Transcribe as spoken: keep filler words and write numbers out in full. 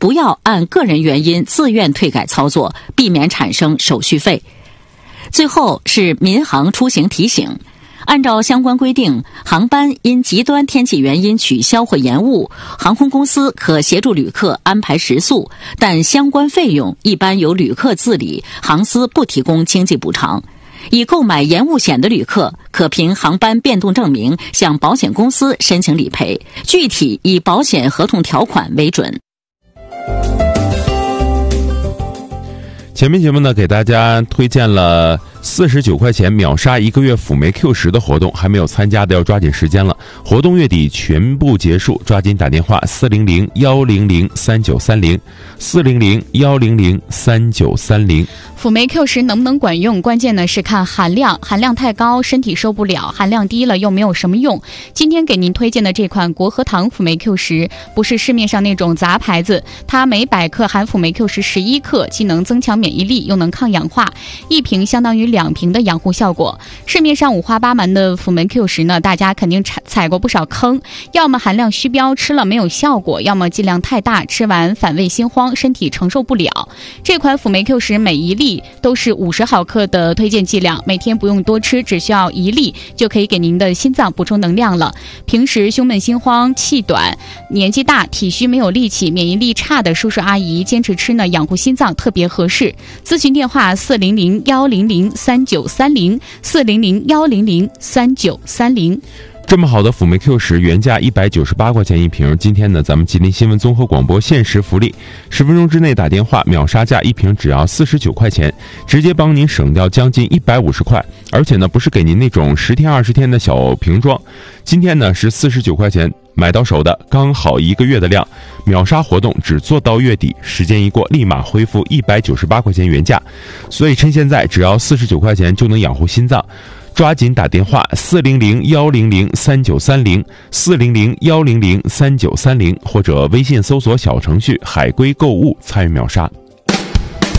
不要按个人原因自愿退改操作，避免产生手续费。最后是民航出行提醒。按照相关规定，航班因极端天气原因取消或延误，航空公司可协助旅客安排食宿，但相关费用一般由旅客自理，航司不提供经济补偿。已购买延误险的旅客，可凭航班变动证明向保险公司申请理赔，具体以保险合同条款为准。 前面节目呢，给大家推荐了四十九块钱秒杀一个月辅酶 Q 十的活动，还没有参加的要抓紧时间了。活动月底全部结束，抓紧打电话四零零幺零零三九三零四零零幺零零三九三零。 辅酶 Q 十能不能管用，关键呢是看含量，含量太高身体受不了，含量低了又没有什么用。今天给您推荐的这款国和堂辅酶 Q 十，不是市面上那种杂牌子，它每百克含辅酶 Q 十十一克，既能增强免疫力，又能抗氧化，一瓶相当于两瓶的养护效果。市面上五花八门的辅酶 Q 十呢，大家肯定踩过不少坑，要么含量虚标，吃了没有效果，要么剂量太大，吃完反胃心慌，身体承受不了。这款辅酶 Q 十每一粒都是五十毫克的推荐剂量，每天不用多吃，只需要一粒就可以给您的心脏补充能量了。平时胸闷心慌、气短、年纪大、体虚没有力气、免疫力差的叔叔阿姨，坚持吃呢，养护心脏特别合适。咨询电话四零零幺零零三九三零四零零幺零零三九三零。 这么好的辅酶 Q 十原价一百九十八块钱一瓶，今天呢咱们吉林新闻综合广播限时福利，十分钟之内打电话秒杀价，一瓶只要四十九块钱，直接帮您省掉将近一百五十块，而且呢不是给您那种十天二十天的小瓶装，今天呢是四十九块钱买到手的，刚好一个月的量。秒杀活动只做到月底，时间一过立马恢复一百九十八块钱原价，所以趁现在只要四十九块钱就能养护心脏。抓紧打电话四零零幺零零三九三零四零零幺零零三九三零，或者微信搜索小程序海龟购物参与秒杀。